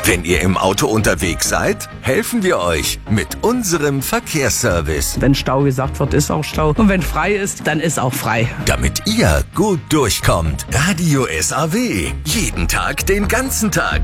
Wenn ihr im Auto unterwegs seid, helfen wir euch mit unserem Verkehrsservice. Wenn Stau gesagt wird, ist auch Stau. Und wenn frei ist, dann ist auch frei. Damit ihr gut durchkommt. Radio SAW. Jeden Tag, den ganzen Tag.